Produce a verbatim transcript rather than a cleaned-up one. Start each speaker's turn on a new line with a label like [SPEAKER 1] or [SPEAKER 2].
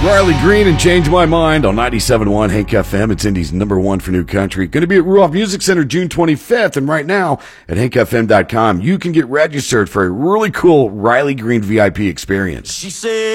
[SPEAKER 1] Riley Green and Change My Mind on ninety-seven point one Hank F M. It's Indy's number one for new country. Going to be at Ruoff Music Center June twenty-fifth. And right now at hank f m dot com, you can get registered for a really cool Riley Green V I P experience.
[SPEAKER 2] She said